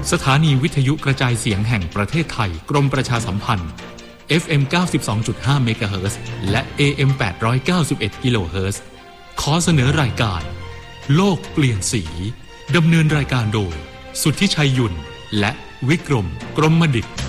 สถานีวิทยุกระจายเสียงแห่งประเทศไทยกรมประชาสัมพันธ์ FM 92.5 เมกะเฮิรตซ์และ AM 891 กิโลเฮิรตซ์ขอเสนอรายการโลกเปลี่ยนสีดำเนินรายการโดยสุทธิชัยยุ่นและวิกรมกรมดิษฐ์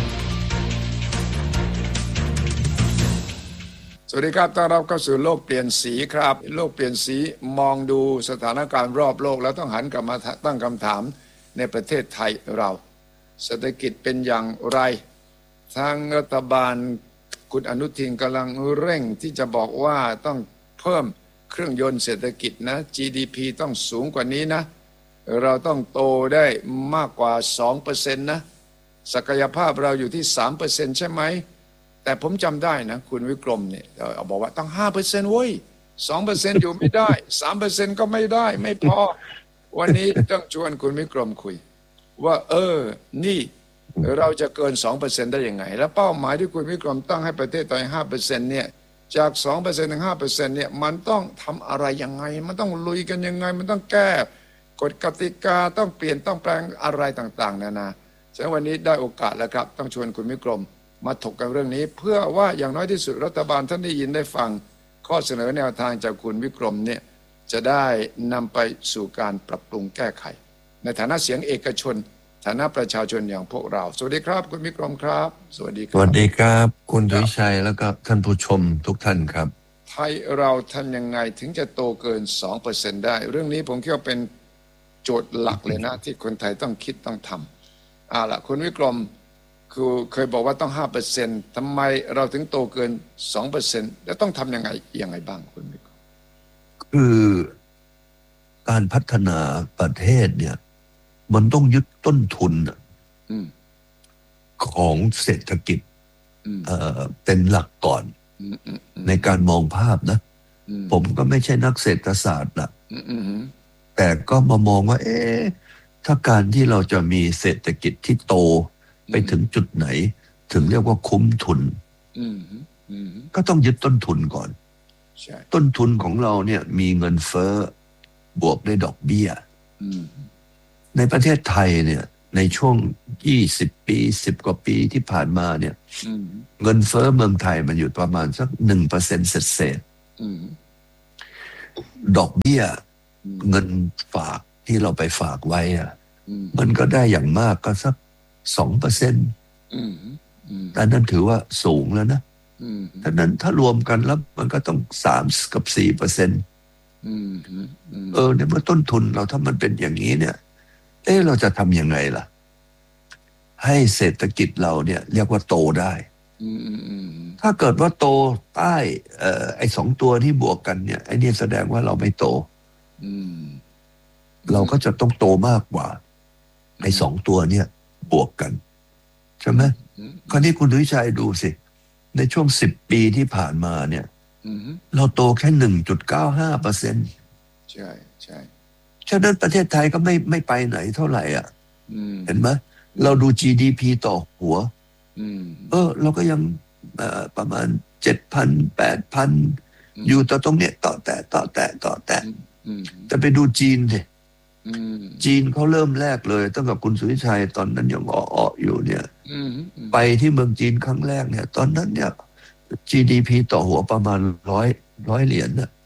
สวัสดีครับต้อนรับเข้าสู่โลกเปลี่ยนสีครับโลกเปลี่ยนสีมองดูสถานการณ์รอบโลกแล้วต้องหันกลับมาตั้งคำถามในประเทศไทยเราเศรษฐกิจเป็นอย่างไรทางรัฐบาลคุณอนุทินกำลังเร่งที่จะบอกว่าต้องเพิ่มเครื่องยนต์เศรษฐกิจนะ GDP ต้องสูงกว่านี้นะเราต้องโตได้มากกว่า 2% นะศักยภาพเราอยู่ที่ 3% ใช่ไหมแต่ผมจำได้นะคุณวิกรมเนี่ยบอกว่าต้อง 5% เว้ย 2% อยู่ไม่ได้ 3% ก็ไม่ได้ไม่พอวันนี้ต้องชวนคุณวิกรมคุยว่านี่เราจะเกิน 2% ได้ยังไงและเป้าหมายที่คุณวิกรมตั้งให้ประเทศไทย 5% เนี่ยจาก 2% ถึง 5% เนี่ยมันต้องทำอะไรยังไงมันต้องลุยกันยังไงมันต้องแก้กฎกติกาต้องเปลี่ยนต้องแปลงอะไรต่างๆนานาฉะนั้นวันนี้ได้โอกาสแล้วครับต้องชวนคุณวิกรมมาถกกันเรื่องนี้เพื่อว่าอย่างน้อยที่สุดรัฐบาลท่านได้ยินได้ฟังข้อเสนอแนวทางจากคุณวิกรมเนี่ยจะได้นำไปสู่การปรับปรุงแก้ไขในฐานะเสียงเอกชนฐานะประชาชนอย่างพวกเราสวัสดีครับคุณวิกรมครับสวัสดีครับสวัสดีครับคุณดุยชัยแล้วก็ท่านผู้ชมทุกท่านครับไทยเราทำยังไงถึงจะโตเกิน 2% ได้เรื่องนี้ผมคิดว่าเป็นโจทย์หลักเลยนะที่คนไทยต้องคิดต้องทำล่ะคุณวิกรมคือเคยบอกว่าต้อง 5% ทำไมเราถึงโตเกิน 2% แล้วต้องทำยังไงบ้างคุณวิกรมคือการพัฒนาประเทศเนี่ยมันต้องยึดต้นทุนของเศรษฐกิจเป็นหลักก่อนในการมองภาพนะผมก็ไม่ใช่นักเศรษฐศาสตร์นะแต่ก็มามองว่าถ้าการที่เราจะมีเศรษฐกิจที่โตไปถึงจุดไหนถึงเรียกว่าคุ้มทุนก็ต้องยึดต้นทุนก่อนต้นทุนของเราเนี่ยมีเงินเฟ้อบวกด้วยดอกเบี้ยในประเทศไทยเนี่ยในช่วง20 ปี10 กว่าปีที่ผ่านมาเนี่ยเงินเฟ้อเมืองไทยมันอยู่ประมาณสัก 1% เศษดอกเบี้ยเงินฝากที่เราไปฝากไว้มันก็ได้อย่างมากก็สัก 2% แต่นั่นถือว่าสูงแล้วนะดังนั้นถ้ารวมกันแล้วมันก็ต้อง3 กับ 4%ในเมื่อต้นทุนเราถ้ามันเป็นอย่างนี้เนี่ยเราจะทำยังไงล่ะให้เศรษฐกิจเราเนี่ยเรียกว่าโตได้ถ้าเกิดว่าโตใต้ไอ้2 ตัวที่บวกกันเนี่ยไอ้นี่แสดงว่าเราไม่โตเราก็จะต้องโตมากกว่าไอ้2 ตัวเนี่ยบวกกันใช่ไหมคราวนี้คุณดุยชัยดูสิในช่วง10 ปีที่ผ่านมาเนี่ยเราโตแค่ 1.95% ใช่ใช่ฉะนั้นประเทศไทยก็ไม่ไปไหนเท่าไหร่เห็นไหมเราดู GDP ต่อหัวเราก็ยังประมาณ 7,000 8,000 อยู่ต่อตรงเนี้ยต่อแต่แต่ไปดูจีนสิจีนเขาเริ่มแรกเลยตั้งแต่คุณสุวิชัยตอนนั้นยังอ้ออยู่เนี่ยไปที่เมืองจีนครั้งแรกเนี่ยตอนนั้นเนี่ย GDP ต่อหัวประมาณ100 เหรียญนะ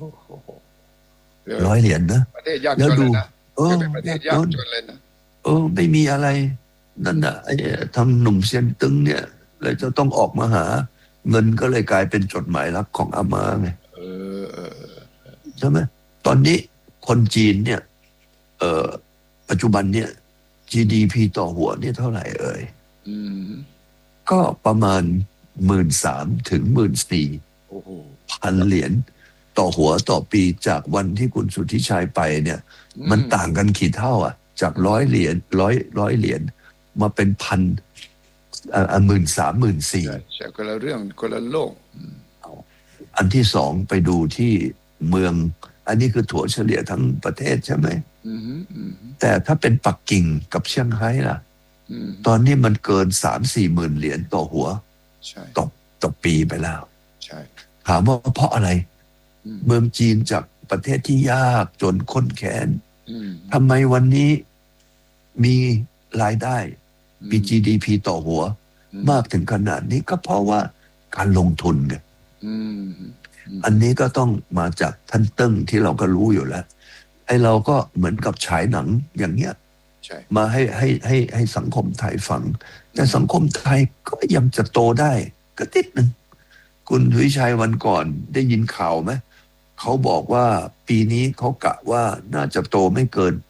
100 เหรียญนะแล้วดูประเทศยากจนเลยนะไม่มีอะไรนั่นน่ะทางหนุ่มเซียนตึงเนี่ยเลยจะต้องออกมาหาเงินก็เลยกลายเป็นจดหมายรักของอาม่าไงใช่ไหมตอนนี้คนจีนเนี่ยปัจจุบันเนี่ย GDP ต่อหัวนี่เท่าไหร่ก็ประมาณ 13,000 ถึง 14,000 พันเหรียญต่อหัวต่อปีจากวันที่คุณสุทธิชัยไปเนี่ยมันต่างกันกี่เท่าจาก100 เหรียญ100 เหรียญมาเป็นพัน13,000 14,000 ใช่คนละเรื่องคนละโลกอันที่2ไปดูที่เมืองอันนี้คือถั่วเฉลี่ยทั้งประเทศใช่ไหมแต่ถ้าเป็นปักกิ่งกับเซี่ยงไฮ้ล่ะตอนนี้มันเกิน 3-4 หมื่นเหรียญต่อหัวต่อปีไปแล้วถามว่าเพราะอะไรเมืองจีนจากประเทศที่ยากจนข้นแค้นทำไมวันนี้มีรายได้มี GDP ต่อหัวมากถึงขนาดนี้ก็เพราะว่าการลงทุนไงอันนี้ก็ต้องมาจากท่านเติ้งที่เราก็รู้อยู่แล้วไอ้เราก็เหมือนกับฉายหนังอย่างเงี้ยมาให้สังคมไทยฟังแต่สังคมไทยก็ยังจะโตได้ก็นิดนึงคุณวิชัยวันก่อนได้ยินข่าวไหมเขาบอกว่าปีนี้เขากะว่าน่าจะโตไม่เกิน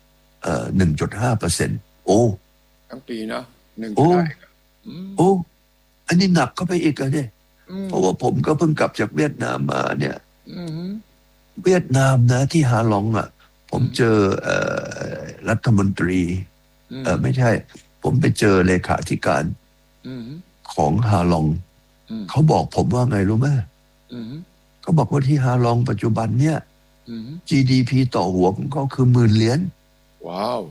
1.5%โอ้ทั้งปีนะโอ้อันนี้หนักเข้าไปอีกเนี่ยเพราะว่าผมก็เพิ่งกลับจากเวียดนามมาเนี่ยเวียดนามนะที่ฮาลองอ่ะผมเจอรัฐมนตรีไม่ใช่ผมไปเจอเลขาธิการของฮาลองเขาบอกผมว่าไงรู้ไหมเขาบอกว่าที่ฮาลองปัจจุบันเนี่ย GDP ต่อหัวของเขาคือ$10,000 ว้าว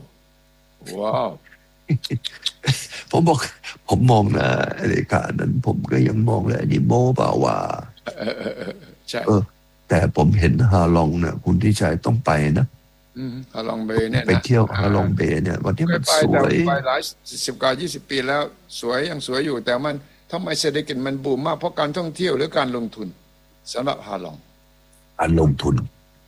ผมบอกผมมองนะเลขานั้นผมก็ยังมองเลยนี่โม้เปล่าว่าใช่แต่ผมเห็นฮาลองเนี่ยคุณที่ชัยต้องไปนะฮาลองเบย์เนี่ยไปเที่ยวฮาลองเบย์เนี่ยวันที่มันสวยไปหลาย10-20 ปีแล้วยังสวยอยู่แต่มันทำไมเศรษฐกิจมันบูมมากเพราะการท่องเที่ยวหรือการลงทุนสำหรับฮาลองการลงทุน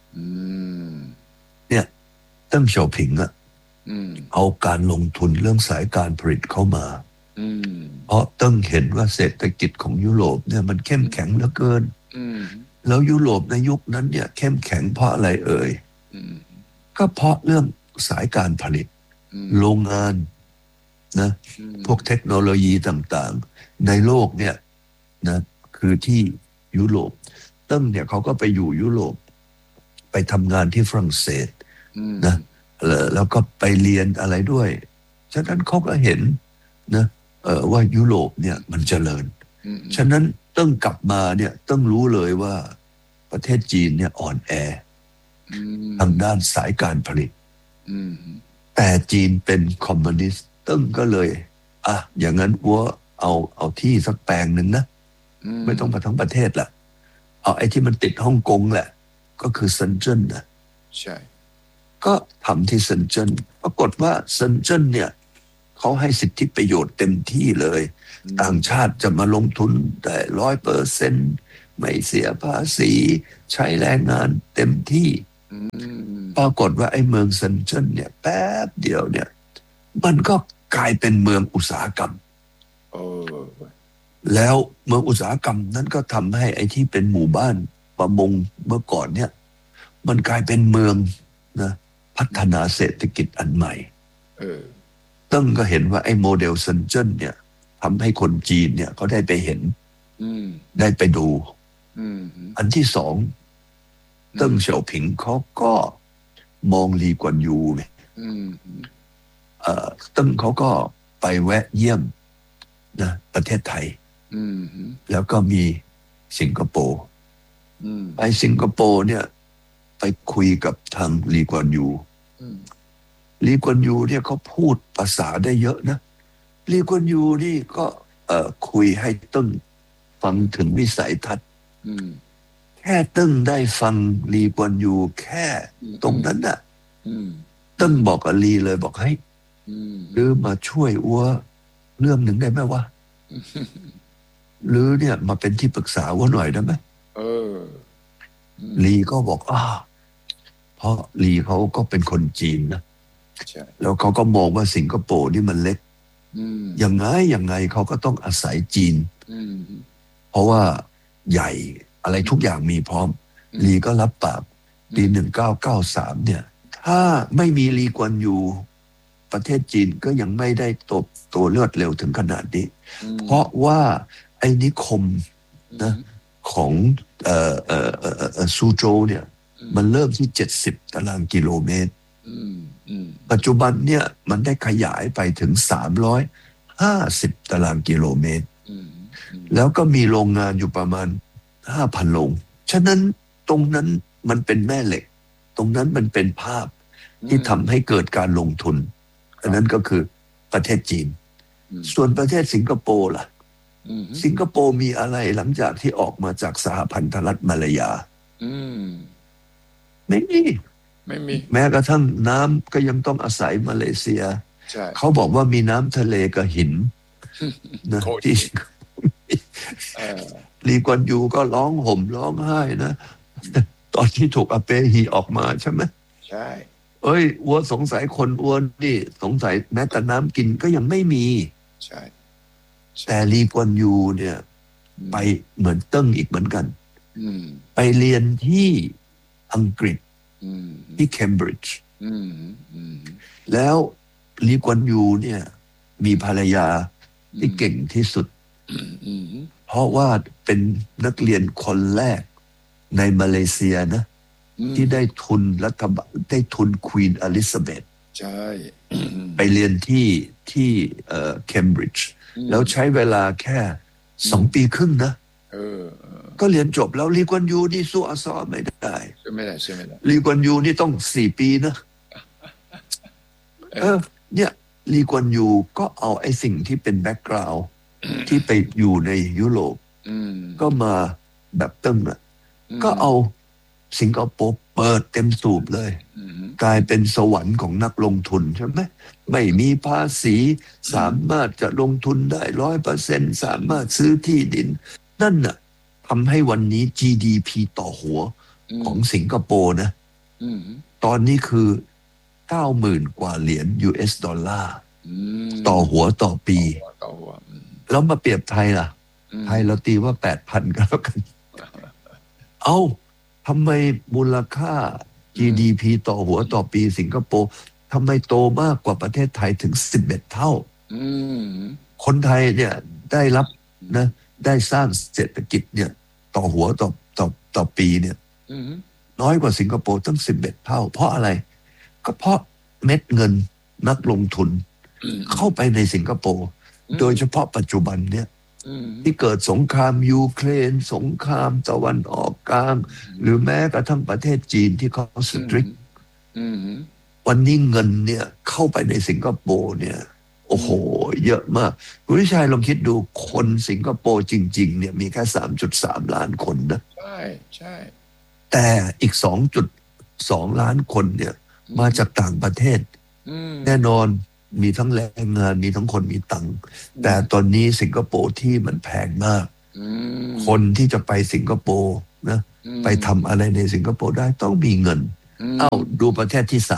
เนี่ยเติ้งเฉาผิงอะเอาการลงทุนเรื่องสายการผลิตเข้ามาเพราะเติ้งเห็นว่าเศรษฐกิจของยุโรปเนี่ยมันเข้มแข็งเหลือเกินแล้วยุโรปในยุคนั้นเนี่ยเข้มแข็งเพราะอะไรเอ่ยก็เพราะเรื่องสายการผลิตโรงงานนะพวกเทคโนโลยีต่างๆในโลกเนี่ยนะคือที่ยุโรปเติ้งเนี่ยเขาก็ไปอยู่ยุโรปไปทำงานที่ฝรั่งเศสนะแล้วก็ไปเรียนอะไรด้วยฉะนั้นเขาก็เห็นนะว่ายุโรปเนี่ยมันเจริญฉะนั้นต้องกลับมาเนี่ยต้องรู้เลยว่าประเทศจีนเนี่ยอ่อนแอทางด้านสายการผลิตแต่จีนเป็นคอมมิวนิสต์ต้องก็เลยอย่างนั้นว่าเอาที่สักแปลงหนึ่งนะไม่ต้องมาทั้งประเทศละเอาไอ้ที่มันติดฮ่องกงแหละก็คือเซินเจิ้นนะใช่ก็ทำที่เซินเจิ้นปรากฏว่าเซินเจิ้นเนี่ยเขาให้สิทธิประโยชน์เต็มที่เลยต่างชาติจะมาลงทุนได้ 100% ไม่เสียภาษีใช้แรงงานเต็มที่ปรากฏว่าไอ้เมืองเซินเจิ้นเนี่ยแป๊บเดียวเนี่ยมันก็กลายเป็นเมืองอุตสาหกรรมแล้วเมืองอุตสาหกรรมนั้นก็ทำให้ไอ้ที่เป็นหมู่บ้านประมงเมื่อก่อนเนี่ยมันกลายเป็นเมืองนะพัฒนาเศรษฐกิจอันใหม่ตั้งก็เห็นว่าไอ้โมเดลเซินเจิ้นเนี่ยทำให้คนจีนเนี่ยเขาได้ไปเห็นได้ไปดูอันที่สองเติ้งเสี่ยวผิงเขาก็มองลีกวนยูไงเติ้งเขาก็ไปแวะเยี่ยมนะประเทศไทยแล้วก็มีสิงคโปร์ไปสิงคโปร์เนี่ยไปคุยกับทางลีกวนยูลีกวนยูเนี่ยเขาพูดภาษาได้เยอะนะลีกวนยูนี่ก็คุยให้เติ้งฟังถึงวิสัยทัศน์แค่เติ้งได้ฟังลีกวนยูแค่ตรงนั้นน่ะเติ้งบอกกับลีเลยบอกให้หรือมาช่วยอัวเรื่องหนึ่งได้ไหมวะหรือเนี่ยมาเป็นที่ปรึกษาว่าหน่อยได้ไหมลีก็บอกเพราะลีเขาก็เป็นคนจีนนะแล้วเขาก็มองว่าสิงคโปร์นี่มันเล็กยังไงเขาก็ต้องอาศัยจีนเพราะว่าใหญ่อะไรทุกอย่างมีพร้อมลีก็รับปากปี1993เนี่ยถ้าไม่มีลีกวนยูประเทศจีนก็ยังไม่ได้โตเลือดเร็วถึงขนาดนี้เพราะว่าไอ้นิคมนะของซูโจวเนี่ยมันเริ่มที่70 ตารางกิโลเมตรปัจจุบันเนี่ยมันได้ขยายไปถึง350 ตารางกิโลเมตรแล้วก็มีโรงงานอยู่ประมาณ 5,000 โรงฉะนั้นตรงนั้นมันเป็นแม่เหล็กตรงนั้นมันเป็นภาพที่ทำให้เกิดการลงทุนอันนั้นก็คือประเทศจีนส่วนประเทศสิงคโปร์ล่ะสิงคโปร์มีอะไรหลังจากที่ออกมาจากสหพันธรัฐมาลายาไม่มีแม้กระทั่งน้ำก็ยังต้องอาศัยมาเลเซียเขาบอกว่ามีน้ำทะเลกับหินนะที่ลีกวนยูก็ร้องห่มร้องไห้นะตอนที่ถูกอาเปฮีออกมาใช่ไหมใช่อ้วนสงสัยคนอ้วนนี่สงสัยแม้แต่น้ำกินก็ยังไม่มีใช่แต่ลีกวนยูเนี่ยไปเหมือนเติ้งอีกเหมือนกันไปเรียนที่อังกฤษที่เคมบริดจ์แล้วลีกวนยูเนี่ยมีภรรยาที่เก่งที่สุดเพราะว่าเป็นนักเรียนคนแรกในมาเลเซียนะที่ได้ทุนรัฐบาลได้ทุนควีนอลิซาเบธใช่ไปเรียนที่เคมบริดจ์แล้วใช้เวลาแค่2 ปีครึ่งนะก็เรียนจบแล้วลีกวนยูนี่สู้อาซอไม่ได้ลีกวนยูนี่ต้อง4 ปีนะเนี่ยลีกวนยูก็เอาไอ้สิ่งที่เป็นแบ็กกราวด์ที่ไปอยู่ในยุโรปก็มาแบบเติ้งนะก็เอาสิงคโปร์เปิดเต็มสูบเลยกลายเป็นสวรรค์ของนักลงทุนใช่ไหมไม่มีภาษีสามารถจะลงทุนได้ 100% สามารถซื้อที่ดินนั่นน่ะทำให้วันนี้ GDP ต่อหัวของสิงคโปร์นะตอนนี้คือ 90,000 กว่าเหรียญ US ดอลลาร์ต่อหัวต่อปีแล้วมาเปรียบไทยล่ะไทยเราตีว่า 8,000 ก็แล้วกันทำไมมูลค่า GDP ต่อหัวต่อปีสิงคโปร์ทำไมโตมากกว่าประเทศไทยถึง11 เท่าคนไทยเนี่ยได้รับนะได้สร้างเศรษฐกิจเนี่ยต่อหัวต่อปีเนี่ยน้อยกว่าสิงคโปร์ตั้ง11 เท่าเพราะอะไรก็เพราะเม็ดเงินนักลงทุนเข้าไปในสิงคโปร์โดยเฉพาะปัจจุบันเนี่ยที่เกิดสงครามยูเครนสงครามตะวันออกกลางหรือแม้กระทั่งประเทศจีนที่เขาสตริกวันนี้เงินเนี่ยเข้าไปในสิงคโปร์เนี่ยโอ้โหเยอะมากคุณวิชัยลองคิดดูคนสิงคโปร์จริงๆเนี่ยมีแค่ 3.3 ล้านคนนะใช่แต่อีก 2.2 ล้านคนเนี่ยมาจากต่างประเทศแน่นอนมีทั้งแรงงานมีทั้งคนมีตังค์แต่ตอนนี้สิงคโปร์ที่มันแพงมากคนที่จะไปสิงคโปร์นะไปทำอะไรในสิงคโปร์ได้ต้องมีเงินดูประเทศที่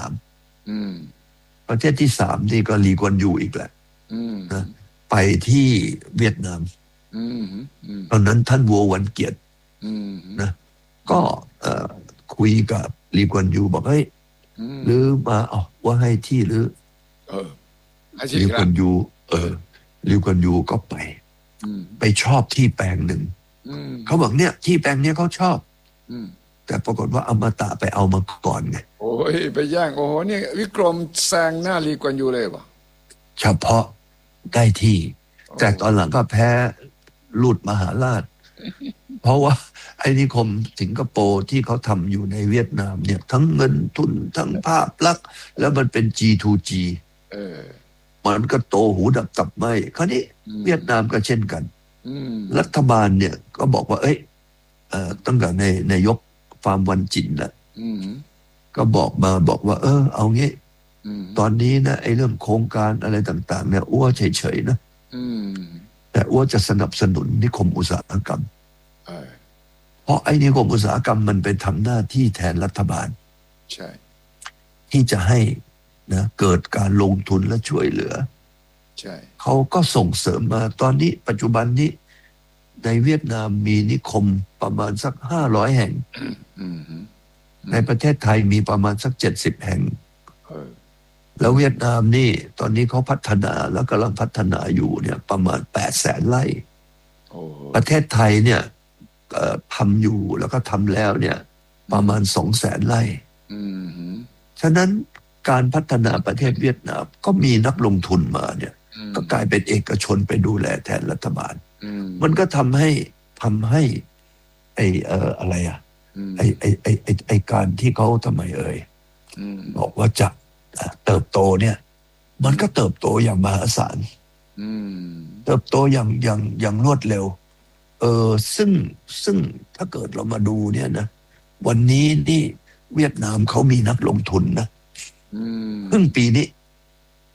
3ประเทศที่3นี่ก็ลีกวนยูอีกแหละนะไปที่เวียดนามตอนนั้นท่านวัววันเกียรตินะก็คุยกับลีกวนยูบอกเฮ้ยหรือมาว่าให้ที่หรือลิวกวนยูก็ไปชอบที่แปลงหนึ่งเขาบอกเนี่ยที่แปลงเนี้ยเขาชอบแต่ปรากฏว่าอมตะไปเอามาก่อนไงโอ้ยไปแย่งโอ้โหนี่วิกรมแซงหน้าลีกวนยูเลยป่ะเฉพาะได้ที่แต่ตอนหลังก็แพ้ลูดมหาราชเพราะว่าไอ้นิคมสิงคโปร์ที่เขาทำอยู่ในเวียดนามเนี่ยทั้งเงินทุนทั้งภาพลักษณ์แล้วมันเป็น G2G มันก็โตหูดับตับไหมคราวนี้เวียดนามก็เช่นกันรัฐบาลเนี่ยก็บอกว่าตั้งแต่ในนายกฟาร์มวันจินน่ะก็บอกว่าเอางี้ตอนนี้นะไอ้เรื่องโครงการอะไรต่างๆเนี่ยอ้วเฉยๆนะแต่อ้วจะสนับสนุนนิคมอุตสาหกรรมเพราะไอ้นิคมอุตสาหกรรมมันไปทำหน้าที่แทนรัฐบาลใช่ที่จะให้นะเกิดการลงทุนและช่วยเหลือใช่เขาก็ส่งเสริมมาตอนนี้ปัจจุบันนี้ในเวียดนามมีนิคมประมาณสัก500 แห่งในประเทศไทยมีประมาณสัก70 แห่งแล้วเวียดนามนี่ตอนนี้เขาพัฒนาแล้วกำลังพัฒนาอยู่เนี่ยประมาณ800,000 ไร่ประเทศไทยเนี่ยทำอยู่แล้วก็ทำแล้วเนี่ยประมาณ200,000 ไร่ฉะนั้นการพัฒนาประเทศเวียดนามก็มีนักลงทุนมาเนี่ยก็กลายเป็นเอกชนไปดูแลแทนรัฐบาลมันก็ทำให้อะไรไอการที่เขาทำไมบอกว่าจะเติบโตเนี่ยมันก็เติบโตอย่างมหาศาลเติบโตอย่างรวดเร็วซึ่งถ้าเกิดเรามาดูเนี่ยนะวันนี้นี่เวียดนามเขามีนักลงทุนนะครึ่งปีนี้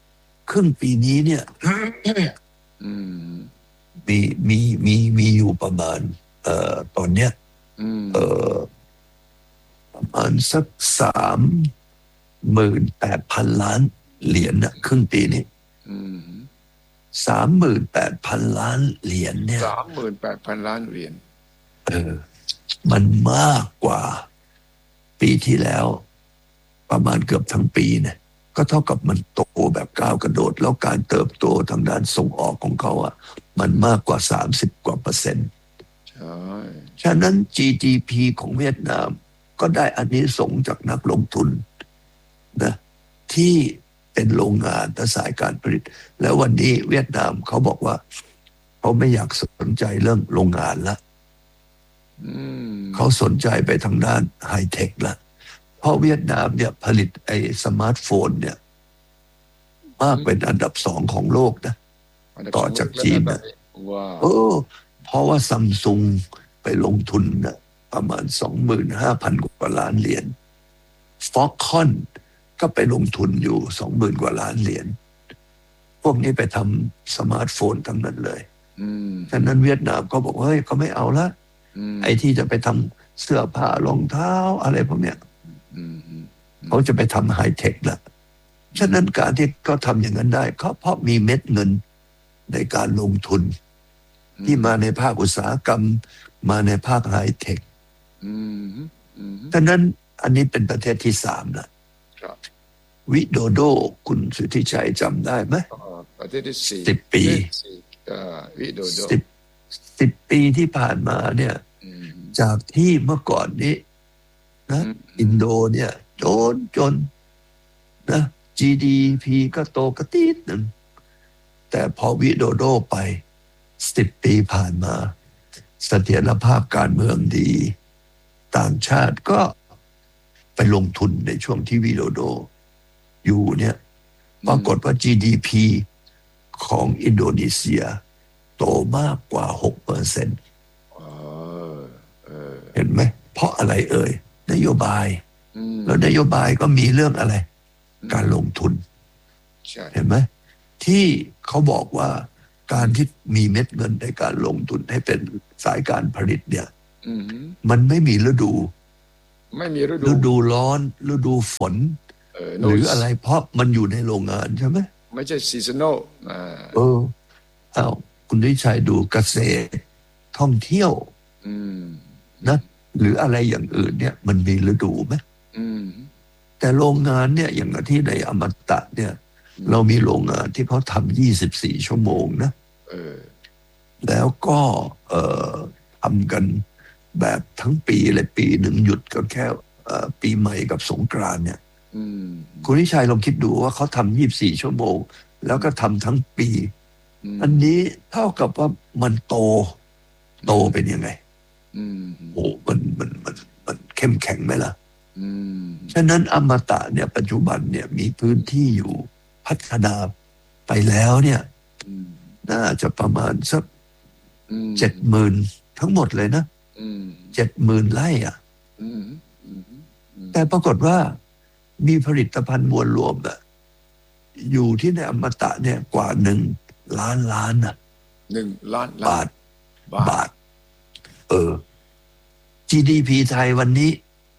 ครึ่งปีนี้เนี่ยอืมมีอยู่ประมาณตอนเนี้ยประมาณสัก38,000 ล้านเหรียญนะครึ่งปีนี้38,000 ล้านเหรียญเนี่ย 38,000 ล้านเหรียญมันมากกว่าปีที่แล้วประมาณเกือบทั้งปีเนี่ยก็เท่ากับมันโตแบบก้าวกระโดดแล้วการเติบโตทางด้านส่งออกของเขาอะมันมากกว่า30 กว่า% ใช่ฉะนั้น GDP ของเวียดนามก็ได้อานิสงส์จากนักลงทุนนะที่เป็นโรงงานและสายการผลิตแล้ววันนี้เวียดนามเขาบอกว่าเขาไม่อยากสนใจเรื่องโรงงานละเขาสนใจไปทางด้านไฮเทคละเพราะเวียดนามเนี่ยผลิตไอ้สมาร์ทโฟนเนี่ยมากเป็นอันดับ2ของโลกนะต่อจากจีนนะเพราะว่าซัมซุงไปลงทุนนะประมาณ 25,000 กว่าล้านเหรียญฟ็อกคอนก็ไปลงทุนอยู่ 20,000 กว่าล้านเหรียญพวกนี้ไปทำสมาร์ทโฟนทั้งนั้นเลยฉะนั้นเวียดนามก็บอกเฮ้ยเขาไม่เอาละไอ้ที่จะไปทำเสื้อผ้ารองเท้าอะไรพวกเนี้ยเขาจะไปทำไฮเทคละฉะนั้นการที่เขาทำอย่างนั้นได้ก็เพราะมีเม็ดเงินในการลงทุนที่มาในภาคอุตสาหกรรมมาในภาคไฮเทคฉะนั้นอันนี้เป็นประเทศที่3นะวิโดโดคุณสุทธิชัยจำได้ไหมประเทศที่ 10 ปีวิโดโด 10 ปีที่ผ่านมาเนี่ยจากที่เมื่อก่อนนี้นะอินโดเนี่ยจนนะ GDP ก็โตกระติดหนึ่งแต่พอวิโดโดไป10 ปีผ่านมาเสถียรภาพการเมืองดีต่างชาติก็ไปลงทุนในช่วงที่วิโดโดอยู่เนี่ยปรากฏว่า GDP ของอินโดนีเซียโตมากกว่า 6%เห็นไหมเพราะอะไรเอ่ยนโยบายแล้วนโยบายก็มีเรื่องอะไรการลงทุนเห็นไหมที่เขาบอกว่าการที่มีเม็ดเงินในการลงทุนให้เป็นสายการผลิตเนี่ยมันไม่มีฤดูร้อนฤดูฝนหรืออะไรเพราะมันอยู่ในโรงงานใช่ไหมไม่ใช่ซีซันนอลคุณได้ใช้ดูเกษตรท่องเที่ยวนะหรืออะไรอย่างอื่นเนี่ยมันมีฤดูไหมแต่โรงงานเนี่ยอย่างที่ในอมตะเนี่ยเรามีโรงงานที่เขาทำ24 ชั่วโมงนะแล้วก็ทำกันแบบทั้งปีเลยปีหนึ่งหยุดก็แค่ปีใหม่กับสงกรานต์เนี่ยคุณวิชัยลองคิดดูว่าเขาทำ24 ชั่วโมงแล้วก็ทำทั้งปีอันนี้เท่ากับว่ามันโตเป็นยังไงโอ้มันเข้มแข็งไหมล่ะฉะนั้นอมตะเนี่ยปัจจุบันเนี่ยมีพื้นที่อยู่พัฒนาไปแล้วเนี่ยน่าจะประมาณสัก70,000ทั้งหมดเลยนะ70,000 ไร่อ่ะแต่ปรากฏว่ามีผลิตภัณฑ์มวลรวมอ่ะอยู่ที่ในอมตะเนี่ยกว่า1 ล้านล้านอ่ะ 1 ล้านบาทGDP ไทยวันนี้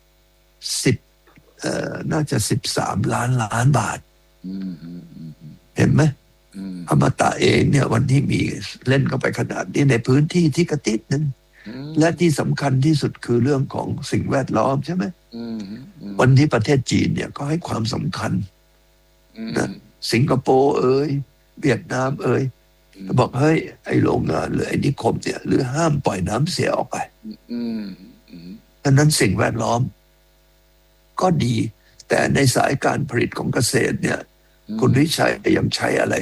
น่าจะ13 ล้านล้านบาทเห็นไหมอมตะเองเนี่ยวันที่มีเล่นเข้าไปขนาดนี้ในพื้นที่ที่กระติดนึงและที่สำคัญที่สุดคือเรื่องของสิ่งแวดล้อมใช่ไหมวันนี้ประเทศจีนเนี่ยก็ให้ความสำคัญนะสิงคโปร์เวียดนามบอกเฮ้ยไอ้โรงงานหรือไอ้นิคมเนี่ยหรือห้ามปล่อยน้ำเสียออกไปดังนั้นสิ่งแวดล้อมก็ดีแต่ในสายการผลิตของเกษตรเนี่ยคุณวิชัยยังใช้อะไร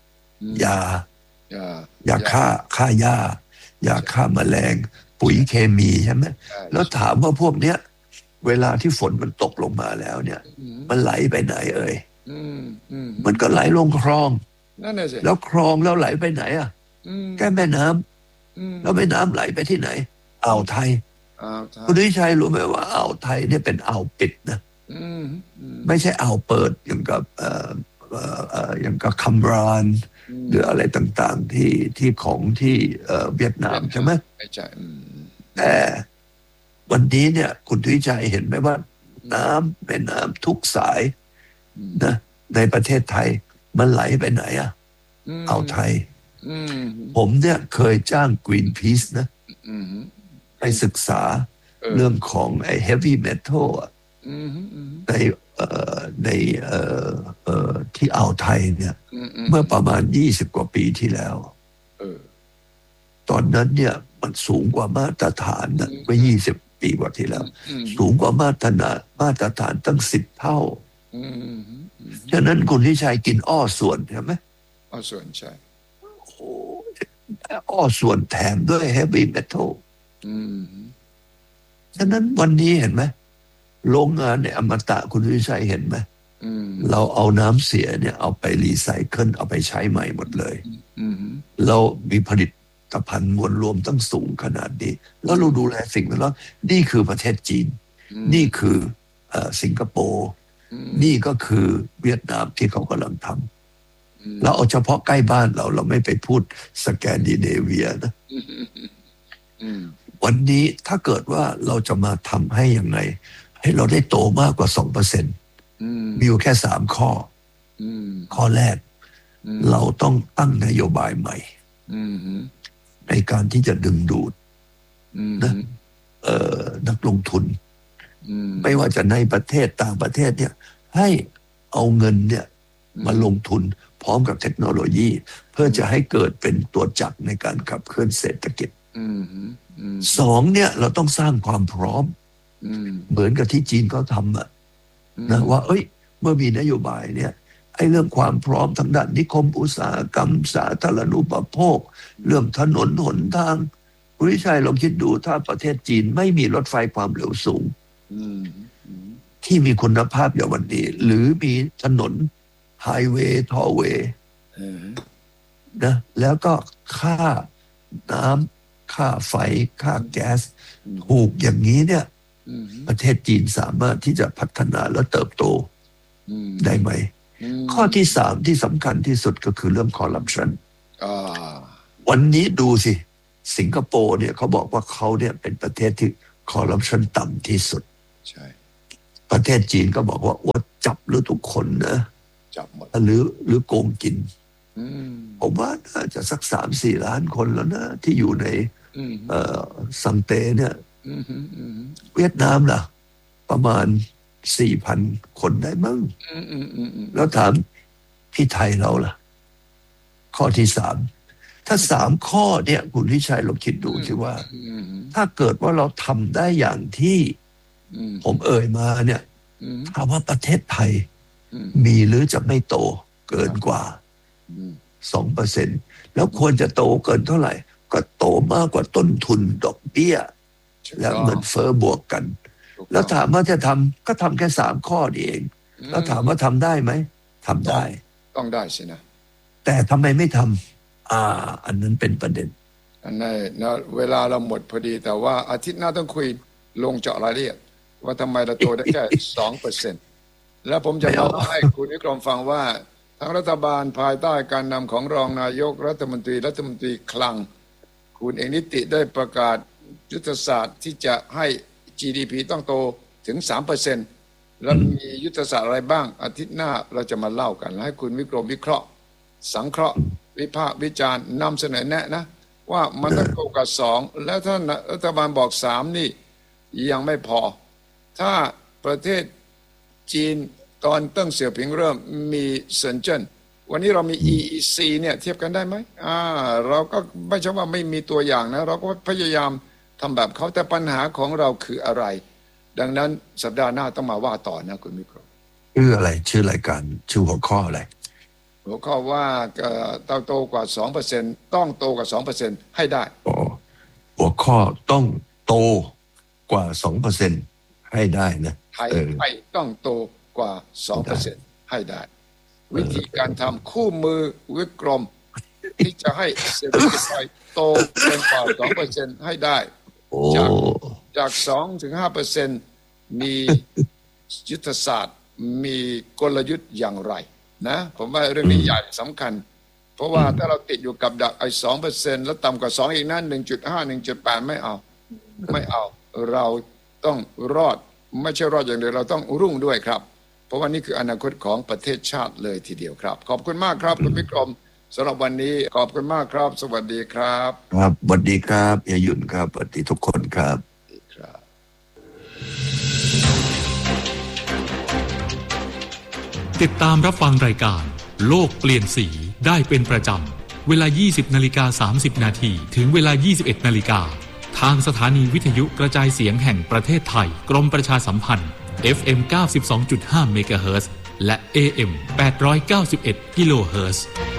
ยาฆ่าหญ้ายาฆ่าแมลงปุ๋ยเคมีใช่ไหมแล้วถามว่าพวกเนี้ยเวลาที่ฝนมันตกลงมาแล้วเนี่ยมันไหลไปไหนมันก็ไหลลงคลองแล้วคลองแล้วไหลไปไหนแก้แม่น้ำแล้วแม่น้ำไหลไปที่ไหนอ่าวไทยคุณวิชัยรู้ไหมว่าอ่าวไทยเนี่ยเป็นอ่าวปิดนะไม่ใช่อ่าวเปิดอย่างกับอย่างกับคัมบรานหรืออะไรต่างๆที่ของที่เวียดนามใช่ไหมแต่วันนี้เนี่ยคุณทวิชัยเห็นไหมว่าแม่น้ำทุกสายนะในประเทศไทยมันไหลไปไหนอ่ะอ่าวไทยผมเนี่ยเคยจ้าง Greenpeace นะไปศึกษาเรื่องของไอ้ heavy metal ในที่อ่าวไทยเนี่ยเมื่อประมาณ20 กว่าปีที่แล้วตอนนั้นเนี่ยมันสูงกว่ามาตรฐานนะเมื่อ20 ปีกว่าที่แล้วสูงกว่ามาตรฐานตั้ง10 เท่าฉะนั้นคุณทิชัยกินอ้อส่วนใช่ไหมอ้อส่วนใช่อ้อส่วนแถมด้วย heavy metal ฉะนั้นวันนี้เห็นไหมโรงงานในอมตะคุณวิชัยเห็นไหมเราเอาน้ำเสียเนี่ยเอาไปรีไซเคิลเอาไปใช้ใหม่หมดเลยเรามีผลิตภัณฑ์มวลรวมตั้งสูงขนาดนี้แล้วเราดูแลสิ่งนั้นแล้วนี่คือประเทศจีนนี่คือสิงคโปร์นี่ก็คือเวียดนามที่เขากำลังทำแล้วเอาเฉพาะใกล้บ้านเราไม่ไปพูดสแกนดิเนเวียนะวันนี้ถ้าเกิดว่าเราจะมาทำให้ยังไงให้เราได้โตมากกว่า 2% มีอยู่แค่3 ข้อข้อแรกเราต้องตั้งนโยบายใหม่ในการที่จะดึงดูดนะนักลงทุนไม่ว่าจะในประเทศต่างประเทศเนี่ยให้เอาเงินเนี่ยมาลงทุนพร้อมกับเทคโนโลยีเพื่อจะให้เกิดเป็นตัวจักรในการขับเคลื่อนเศรษฐกิจ2เนี่ยเราต้องสร้างความพร้อมเหมือนกับที่จีนเขาทำนะว่าเมื่อมีนโยบายเนี่ยไอ้เรื่องความพร้อมทางด้านนิคมอุตสาหกรรมสาธารณูปโภคเรื่องถนนหนทางคุณวิชัยลองคิดดูถ้าประเทศจีนไม่มีรถไฟความเร็วสูงที่มีคุณภาพอย่างวันนี้หรือมีถนนไฮเวย์ทอเวย์นะแล้วก็ค่าน้ำค่าไฟค่าแก๊สถูกอย่างนี้เนี่ยประเทศจีนสามารถที่จะพัฒนาและเติบโตได้ไหมข้อที่3ที่สำคัญที่สุดก็คือเรื่องคอร์รัปชันวันนี้ดูสิสิงคโปร์เนี่ยเขาบอกว่าเขาเนี่ยเป็นประเทศที่คอร์รัปชันต่ำที่สุดใช่ประเทศจีนก็บอกว่าจับหรือทุกคนนะจับหมดหรือโกงกินผมว่าน่าจะสัก3-4 ล้านคนแล้วนะที่อยู่ในซังเตเนี่ยเวียดนามล่ะประมาณ 4,000 คนได้มั้งแล้วถามพี่ไทยเราล่ะข้อที่3ถ้า3 ข้อเนี่ยคุณวิชัยลองคิดดูสิว่าถ้าเกิดว่าเราทำได้อย่างที่ผมเอ่ยมาเนี่ยถามว่าประเทศไทยมีหรือจะไม่โตเกินกว่า 2% แล้วควรจะโตเกินเท่าไหร่ก็โตมากกว่าต้นทุนดอกเบี้ยแล้วเงินเฟ้อบวกกันแล้วถามว่าจะทำก็ทำแค่3 ข้อนี่เองแล้วถามว่าทำได้ไหมทำได้ต้องได้สินะแต่ทำไมไม่ทำอันนั้นเป็นประเด็นอันนั้นนะเวลาเราหมดพอดีแต่ว่าอาทิตย์หน้าต้องคุยลงเจาะรายละเอียดว่าทำไมเราโตได้แค่ 2% แล้วผมจะเล่าให้คุณวิกรมฟังว่าทั้งรัฐบาลภายใต้การนำของรองนายกรัฐมนตรีคลังคุณเอกนิติได้ประกาศยุทธศาสตร์ที่จะให้ GDP ต้องโตถึง 3% แล้วมียุทธศาสตร์อะไรบ้างอาทิตย์หน้าเราจะมาเล่ากันให้คุณวิกรมวิเคราะห์สังเคราะห์วิพากษ์วิจารณ์นำเสนอแนะนะว่ามันต้องโตกับ2แล้วถ้ารัฐบาลบอก3นี่ยังไม่พอถ้าประเทศจีนตอนเติ้งเสี่ยวผิงเริ่มมีเซินเจิ้นวันนี้เรามี EEC เนี่ยเทียบกันได้ไหมเราก็ไม่ใช่ว่าไม่มีตัวอย่างนะเราก็พยายามทำแบบเขาแต่ปัญหาของเราคืออะไรดังนั้นสัปดาห์หน้าต้องมาว่าต่อนะคุณมิโครชื่ออะไรชื่อรายการชื่อหัวข้ออะไรหัวข้อว่าโตกว่า 2% ต้องโตกว่า 2% ให้ได้หัวข้อต้องโตกว่า 2% ให้ได้นะไทยต้องโตกว่า 2% ให้ได้วิธีการทำคู่มือวิกรมที่จะให้เศรษฐกิจไทยโตเกินกว่า 2% ให้ได้จาก 2-5% มียุทธศาสตร์มีกลยุทธ์อย่างไรนะผมว่าเรื่องนี้ใหญ่สำคัญเพราะว่าถ้าเราติดอยู่กับดัก2%แล้วต่ำกว่า2อีกนั้น 1.5 1.8 ไม่เอาเราต้องรอดไม่ใช่รอดอย่างเดียวเราต้องรุ่งด้วยครับเพราะว่านี่คืออนาคตของประเทศชาติเลยทีเดียวครับขอบคุณมากครับคุณวิกรมสำหรับวันนี้ขอบคุณมากครับสวัสดีครับครับสวัสดีครับยายุ่นครับสวัสดีทุกคนครับติดตามรับฟังรายการโลกเปลี่ยนสีได้เป็นประจำเวลา 20:30 นาทีถึงเวลา 21 นาฬิกาทางสถานีวิทยุกระจายเสียงแห่งประเทศไทยกรมประชาสัมพันธ์ FM 92.5 เมกะเฮิรตซ์และ AM 891 กิโลเฮิรตซ์